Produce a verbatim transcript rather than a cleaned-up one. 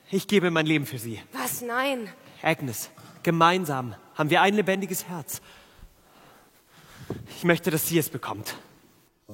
Ich gebe mein Leben für sie. Was? Nein. Agnes, gemeinsam haben wir ein lebendiges Herz. Ich möchte, dass sie es bekommt.